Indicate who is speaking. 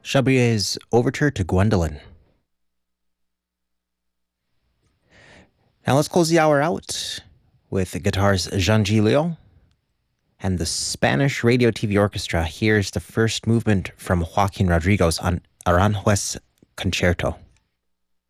Speaker 1: Chabrier's Overture to Gwendolen. Now let's close the hour out with the guitars Jean Gilio and the Spanish Radio TV Orchestra. Here's the first movement from Joaquin Rodrigo's on Aranjuez Concerto.